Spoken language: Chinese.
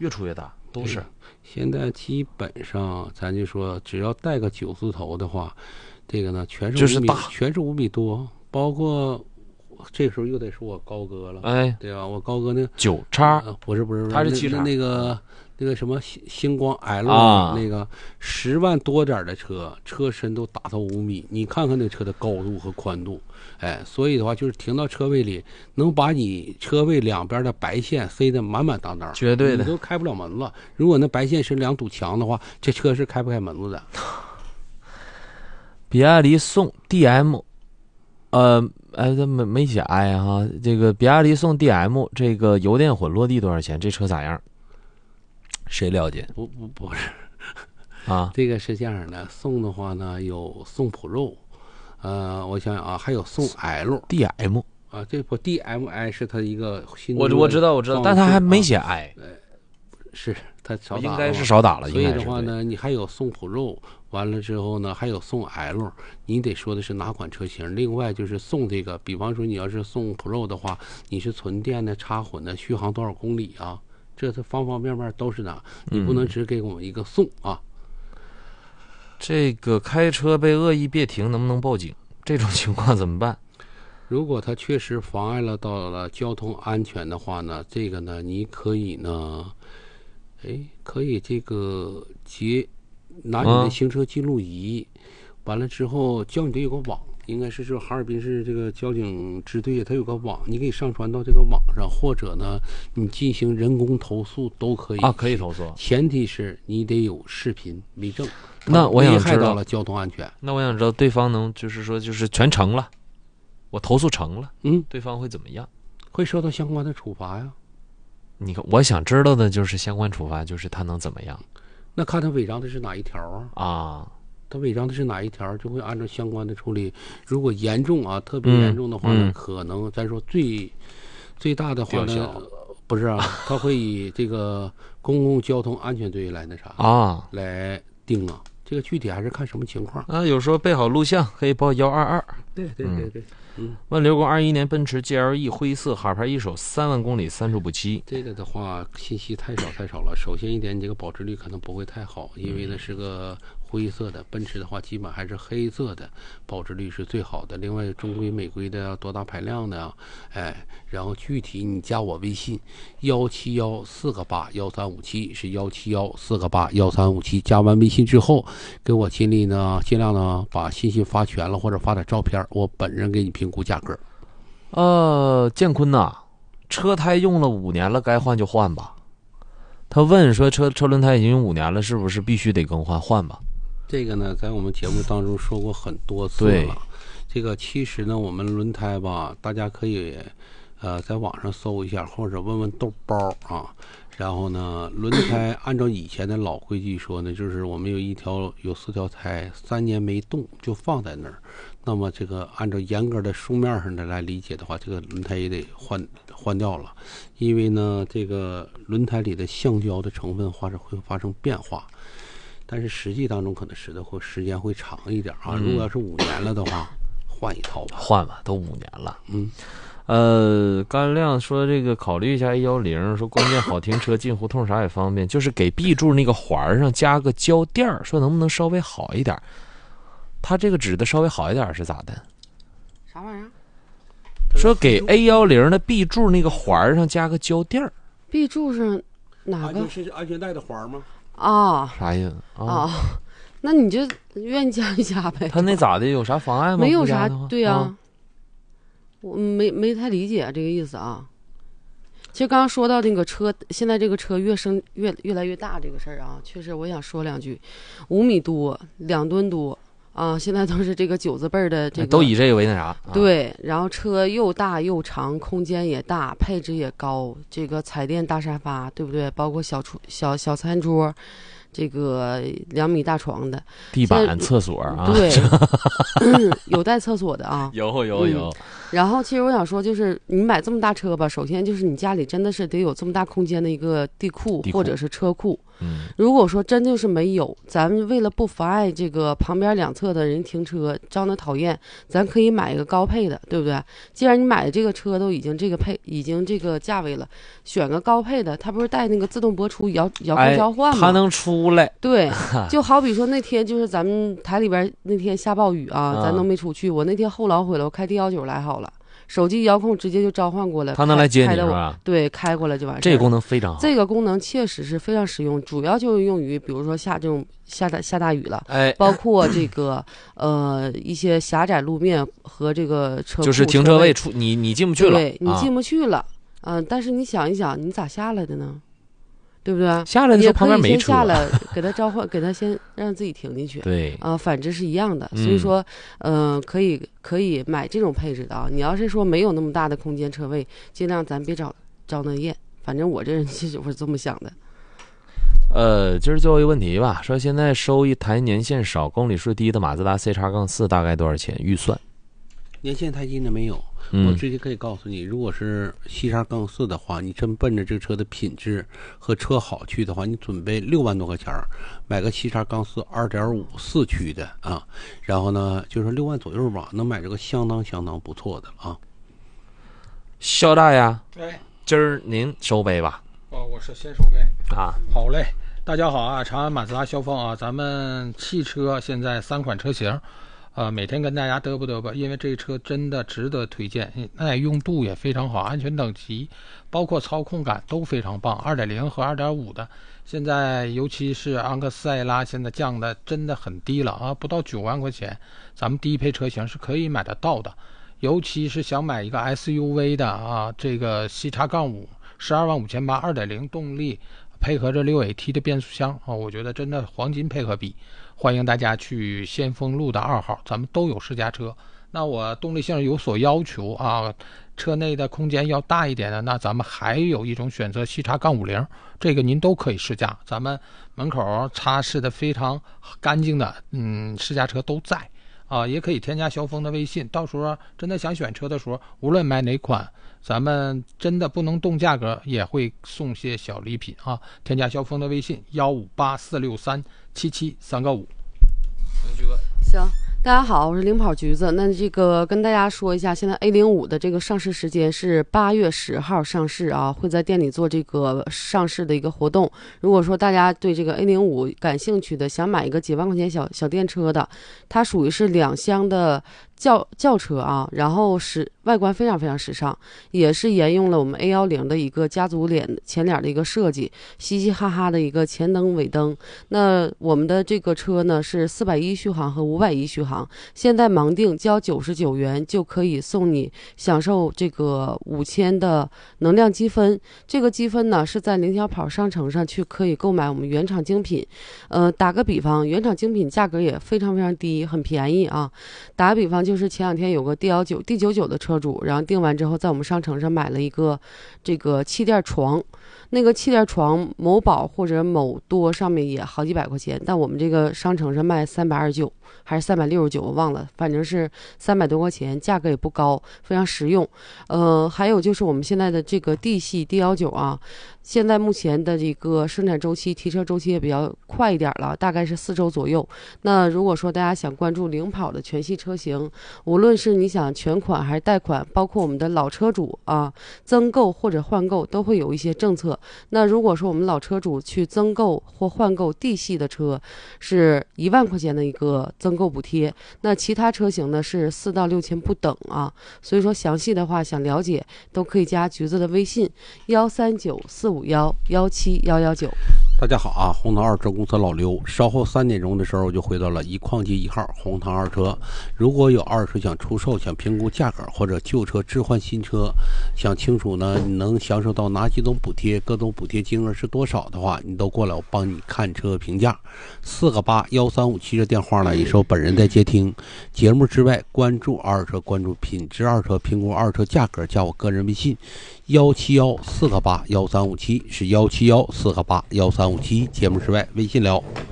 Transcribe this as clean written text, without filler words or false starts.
越出越大，都是。 现在基本上咱就说，只要带个9字头的话，这个呢全是5米，全是5米多，包括这时候又得说我高哥了， 哎， 对吧？我高哥那 9叉， 不是， 他是7叉， 那个什么星光 L 那个10万多点的车身都达到5米，你看看那车的高度和宽度，哎，所以的话就是停到车位里，能把你车位两边的白线塞得满满当当， 绝对的， 你都开不了门子。如果那白线是2堵墙的话，这车是开不开门子的。 比亚迪宋 DM，这没写 I 哈，这个比亚迪宋 DM 这个油电混落地多少钱？这车咋样？谁了解？ 不是啊， 这个是这样的，宋的话呢有宋 Pro，我想想啊，还有宋 L、DM 啊，这不 DMI 是它一个新， 我知道，但它还没写 I， 是它少打了， 应该是少打了。 所以的话呢，你还有宋 Pro，完了之后呢还有宋 L， 你得说的是哪款车型。另外就是送这个，比方说你要是送 Pro 的话，你是纯电的、插混的，续航多少公里啊？这方方面面都是的，你不能只给我们一个送啊。 这个开车被恶意别停，能不能报警？这种情况怎么办？ 如果它确实妨碍到了交通安全的话呢，这个呢，你可以呢，可以这个拿你的行车记录仪，完了之后交警队有个网。应该是哈尔滨市这个交警支队，它有个网，你可以上传到这个网上，或者呢，你进行人工投诉都可以啊，可以投诉， 前提是你得有视频为证。 那我想知道， 危害到了交通安全。 那我想知道对方能就是说就是全成了，我投诉成了，对方会怎么样？ 会受到相关的处罚呀。 你看，我想知道的就是相关处罚，就是他能怎么样？ 那看他违章的是哪一条啊？ 啊。 他违章的是哪一条，就会按照相关的处理。如果严重啊，特别严重的话呢，可能咱说最大的话呢，不是啊，他会以这个公共交通安全罪来那啥啊， 来定啊。这个具体还是看什么情况啊。有时候备好录像可以报122。 对。 万流公21年奔驰 GLE 灰色海牌一手，3万公里3处不漆。 这个的话信息太少了。首先一点，你这个保值率可能不会太好，因为呢是个灰色的，奔驰的话基本还是黑色的，保值率是最好的。另外中规美规的多大排量的然后具体你加我微信171-4个8-1357，是171-4个8-1357。加完微信之后，给我尽量呢把信息发全了，或者发点照片，我本人给你评估价格。 建坤呐，车胎用了5年了，该换就换吧。他问说车轮胎已经用5年了，是不是必须得更换吧？ 这个呢，在我们节目当中说过很多次了。这个其实呢，我们轮胎吧，大家可以在网上搜一下，或者问问豆包啊。然后呢，轮胎按照以前的老规矩说呢，就是我们有4条胎，3年没动就放在那儿。那么这个按照严格的书面上的来理解的话，这个轮胎也得换掉了，因为呢，这个轮胎里的橡胶的成分会发生变化。但是实际当中可能时间会长一点啊。如果要是5年了的话，换一套吧。 换吧，都5年了。甘亮说这个考虑一下 A10，说关键好停车，进胡同啥也方便，就是给 B 柱那个环上加个胶垫，说能不能稍微好一点？他这个指的稍微好一点是咋的？ 啥玩意儿？ 说给 A10的 B 柱那个环上加个胶垫。 B 柱是哪个？ 是安全带的环吗？ 啊， 啥意思啊？那你就愿意加一加呗。 他那咋的？有啥妨碍吗？ 没有啥，对呀。我没太理解这个意思啊。其实刚刚说到那个车，现在这个车越来越大这个事儿啊，确实我想说2句，5米多，2吨多啊，现在都是这个9字辈的这个， 都以这个为那啥。 对，然后车又大又长，空间也大，配置也高，这个彩电大沙发，对不对？包括小餐桌， 这个2米大床的地板、厕所啊， 对，有带厕所的啊， 有。 然后其实我想说，就是你买这么大车吧，首先就是你家里真的是得有这么大空间的一个地库或者是车库。如果说真就是没有，咱们为了不妨碍这个旁边2侧的人停车招那讨厌，咱可以买一个高配的，对不对？既然你买的这个车都已经这个价位了，选个高配的，它不是带那个自动播出遥控交换吗？ 它能出来。 对，就好比说那天就是咱们台里边那天下暴雨啊，咱都没出去。我那天后劳回来，我开 D19来好了。手机遥控直接就召唤过来， 它能来接你是吧？ 对，开过来就完事。 这个功能非常好， 这个功能确实是非常实用，主要就是用于比如说下大雨了，包括这个一些狭窄路面和这个车库就是停车位你进不去了， 对，你进不去了，但是你想一想，你咋下来的呢？对不对？ 下来的时候旁边没车， 下来给他召唤，给他先让自己停进去。对反之是一样的。所以说，可以买这种配置的啊。你要是说没有那么大的空间车位，尽量咱别招那厌。反正我这人其实我是这么想的。 今儿最后一个问题吧，说现在收一台年限少、公里数低的马自达 CX-4大概多少钱？预算？ 年限太近的没有。我直接可以告诉你，如果是CX-4的话，你真奔着这个车的品质和车好去的话，你准备6万多块钱买个CX-4 2.5 4驱的啊，然后呢就是6万左右吧，能买这个相当不错的啊。 肖大爷，今儿您收杯吧。 我是先收杯啊。 好嘞，大家好啊，长安马自达肖峰啊，咱们汽车现在3款车型。每天跟大家嘚啵，因为这车真的值得推荐，耐用度也非常好，安全等级包括操控感都非常棒。2.0和2.5的，现在尤其是昂克斯艾拉现在降的真的很低了啊，不到9万块钱，咱们低配车型是可以买得到的。尤其是想买一个 SUV 的啊，这个 CX-5 12.5800 2.0动力，配合着6AT 的变速箱啊，我觉得真的黄金配合比。欢迎大家去先锋路的2号，咱们都有试驾车。那我动力性有所要求啊，车内的空间要大一点的，那咱们还有一种选择CX-50，这个您都可以试驾。咱们门口擦拭的非常干净的，试驾车都在啊，也可以添加肖峰的微信。到时候真的想选车的时候，无论买哪款，咱们真的不能动价格，也会送些小礼品啊。添加肖峰的微信15846377395。 行，大家好，我是领跑橘子。那这个跟大家说一下，现在 A05 的这个上市时间是8月10号上市啊，会在店里做这个上市的一个活动。如果说大家对这个 A05 感兴趣的，想买一个几万块钱小电车的，它属于是2厢的轿车啊，然后外观非常非常时尚，也是沿用了我们 A10 的一个家族前脸的一个设计，嘻嘻哈哈的一个前灯尾灯。那我们的这个车呢是410续航和510续航，现在盲定交99元就可以送你享受这个5000的能量积分。这个积分呢是在零小跑商城上去可以购买我们原厂精品。打个比方，原厂精品价格也非常非常低，很便宜啊。打个比方，就是前2天有个 D99的车主，然后订完之后在我们商城上买了一个这个气垫床，那个气垫床某宝或者某多上面也好几百块钱，但我们这个商城上卖329还是369，我忘了，反正是300多块钱，价格也不高，非常实用。还有就是我们现在的这个 D 系 D19啊，现在目前的这个生产周期提车周期也比较快一点了，大概是4周左右。那如果说大家想关注领跑的全系车型，无论是你想全款还是贷款，包括我们的老车主啊，增购或者换购都会有一些政策。那如果说我们老车主去增购或换购 D 系的车，是1万块钱的一个增购补贴，那其他车型呢是4到6千不等啊。所以说详细的话想了解都可以加橘子的微信13945117119。 大家好啊，红糖二车公司老刘，稍后3点钟的时候我就回到了一矿街1号红糖二车。如果有二车想出售，想评估价格或者旧车置换新车，想清楚呢你能享受到哪几种补贴，各种补贴金额是多少的话，你都过来我帮你看车评价。4881357这电话呢也是我本人在接听。节目之外关注二车，关注品质二车，评估二车价格，加我个人微信171481357，是171481357。 357节目之外微信聊。